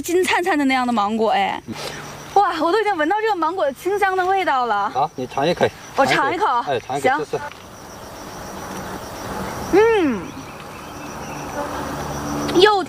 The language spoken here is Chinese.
金灿灿的那样的芒果哎。哇，我都已经闻到这个芒果的清香的味道了。 好，你尝一口。 我尝一口。 哎，尝一口试试。 嗯，又